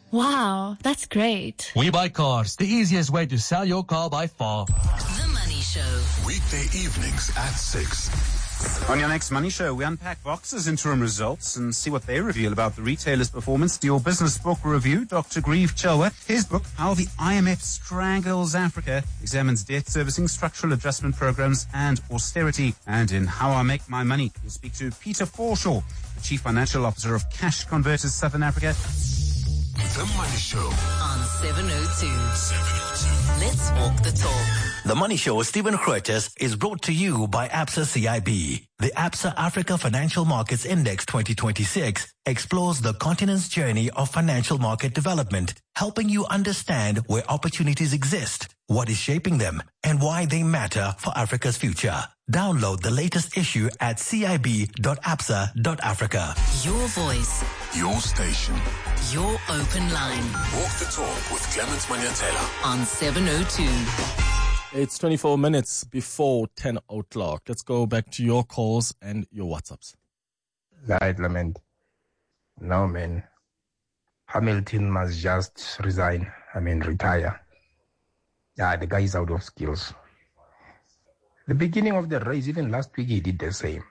Wow, that's great. We Buy Cars, the easiest way to sell your car by far. The Money Show. Weekday evenings at 6. On your next Money Show, we unpack Boxer's interim results and see what they reveal about the retailer's performance. Your business book review, Dr. Grieve Chilwa. His book, How the IMF Strangles Africa, examines debt servicing, structural adjustment programs, and austerity. And in How I Make My Money, we'll speak to Peter Forshaw, the Chief Financial Officer of Cash Converters Southern Africa. The Money Show on 702. Let's walk the talk. The Money Show with Stephen Curtis is brought to you by Absa CIB. The Absa Africa Financial Markets Index 2026 explores the continent's journey of financial market development, helping you understand where opportunities exist, what is shaping them, and why they matter for Africa's future. Download the latest issue at cib.absa.africa. Your voice. Your station. Your open line. Walk the talk with Clement Manyatela on 702. It's 24 minutes before 10 o'clock. Let's go back to your calls and your WhatsApps. Right, Lament. No, man. Hamilton must just resign. Retire. Yeah, the guy is out of skills. The beginning of the race, even last week, he did the same.